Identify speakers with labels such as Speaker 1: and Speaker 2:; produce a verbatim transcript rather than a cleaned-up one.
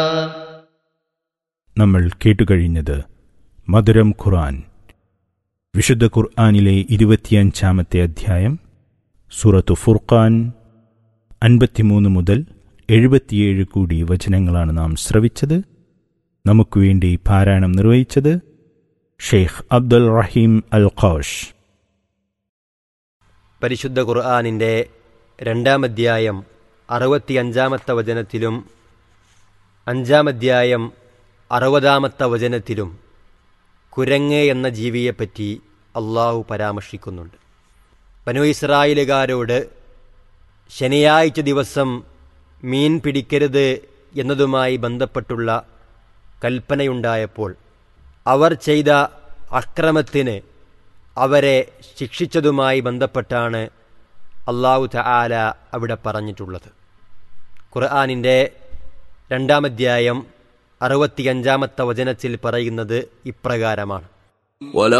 Speaker 1: നമ്മൾ കേട്ടുകഴിഞ്ഞത് മധുരം ഖുർആൻ. വിശുദ്ധ ഖുർആനിലെ ഇരുപത്തിയഞ്ചാമത്തെ അധ്യായം സൂറത്തു ഫുർഖാൻ അൻപത്തിമൂന്ന് മുതൽ എഴുപത്തിയേഴ് കൂടി വചനങ്ങളാണ് നാം ശ്രവിച്ചത്. നമുക്ക് വേണ്ടി പാരായണം നിർവഹിച്ചത് ഷെയ്ഖ് അബ്ദുൽ റഹീം അൽ ഖൗഷ്.
Speaker 2: പരിശുദ്ധ ഖുർആനിൻ്റെ രണ്ടാം അധ്യായം അറുപത്തിയഞ്ചാമത്തെ വചനത്തിലും അഞ്ചാം അധ്യായം അറുപതാമത്തെ വചനത്തിലും കുരങ്ങ് എന്ന ജീവിയെപ്പറ്റി അള്ളാഹു പരാമർശിക്കുന്നുണ്ട്. ബനൂ ഇസ്രായേലുകാരോട് ശനിയാഴ്ച ദിവസം മീൻ പിടിക്കരുത് എന്നതുമായി ബന്ധപ്പെട്ടുള്ള കൽപ്പനയുണ്ടായപ്പോൾ അവർ ചെയ്ത അക്രമത്തിന് അവരെ ശിക്ഷിച്ചതുമായി ബന്ധപ്പെട്ടാണ് അള്ളാഹു തആല അവിടെ പറഞ്ഞിട്ടുള്ളത്. ഖുർആനിൻ്റെ രണ്ടാം അധ്യായം അറുപത്തിയഞ്ചാമത്തെ വചനത്തിൽ പറയുന്നത് ഇപ്രകാരമാണ്: